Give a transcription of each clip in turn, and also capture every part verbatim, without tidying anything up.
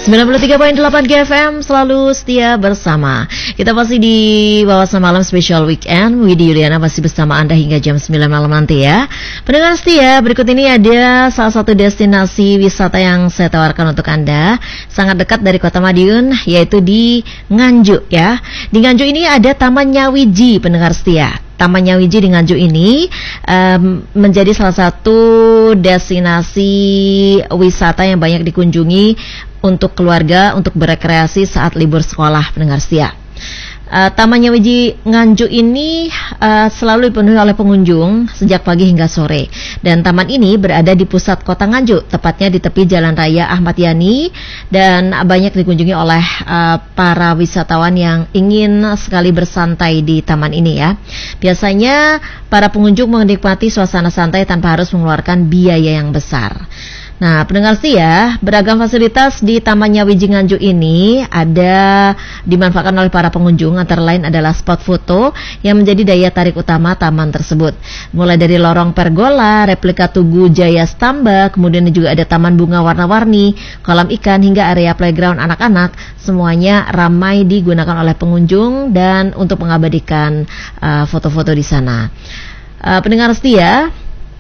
sembilan puluh tiga koma delapan G F M selalu setia bersama. Kita masih di Wawasan Malam Special Weekend. Widi Yuliana masih bersama Anda hingga jam sembilan malam nanti ya. Pendengar setia, berikut ini ada salah satu destinasi wisata yang saya tawarkan untuk Anda. Sangat dekat dari Kota Madiun, yaitu di Nganjuk ya. Di Nganjuk ini ada Taman Nyawiji, pendengar setia. Taman Nyawiji di Nganjuk ini um, menjadi salah satu destinasi wisata yang banyak dikunjungi untuk keluarga, untuk berekreasi saat libur sekolah, pendengar setia. Uh, Taman Nyawiji Nganjuk ini uh, selalu dipenuhi oleh pengunjung sejak pagi hingga sore. Dan taman ini berada di pusat kota Nganjuk, tepatnya di tepi Jalan Raya Ahmad Yani, dan banyak dikunjungi oleh uh, para wisatawan yang ingin sekali bersantai di taman ini ya. Biasanya para pengunjung menikmati suasana santai tanpa harus mengeluarkan biaya yang besar. Nah, pendengar setia, beragam fasilitas di Taman Nyawiji Nganjuk ini ada dimanfaatkan oleh para pengunjung, antara lain adalah spot foto yang menjadi daya tarik utama taman tersebut. Mulai dari lorong pergola, replika Tugu Jaya Stamba, kemudian juga ada taman bunga warna-warni, kolam ikan hingga area playground anak-anak, semuanya ramai digunakan oleh pengunjung dan untuk mengabadikan uh, foto-foto di sana. Uh, pendengar setia,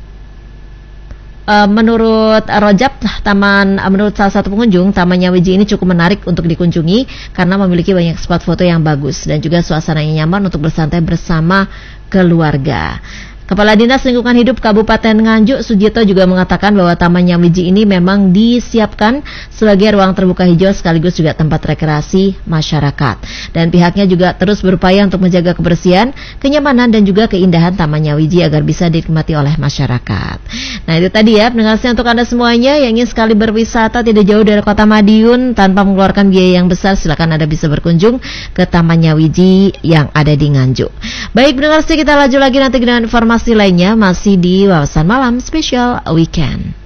Uh, menurut Rojab, taman uh, menurut salah satu pengunjung, Taman Nyawiji ini cukup menarik untuk dikunjungi karena memiliki banyak spot foto yang bagus dan juga suasananya nyaman untuk bersantai bersama keluarga. Kepala Dinas Lingkungan Hidup Kabupaten Nganjuk, Sujito, juga mengatakan bahwa Taman Nyawiji ini memang disiapkan sebagai ruang terbuka hijau sekaligus juga tempat rekreasi masyarakat. Dan pihaknya juga terus berupaya untuk menjaga kebersihan, kenyamanan dan juga keindahan Taman Nyawiji agar bisa dinikmati oleh masyarakat. Nah, itu tadi ya pendengarnya untuk Anda semuanya yang ingin sekali berwisata tidak jauh dari Kota Madiun tanpa mengeluarkan biaya yang besar, silakan Anda bisa berkunjung ke Taman Nyawiji yang ada di Nganjuk. Baik pendengar, kita lanjut lagi nanti dengan informasi lainnya masih di Wawasan Malam Special Weekend.